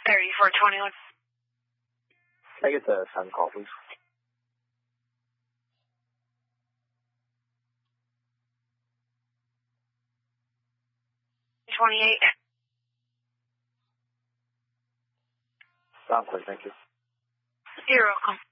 3421. Can I get the sun call, please? $28. Sounds good, thank you. You're welcome.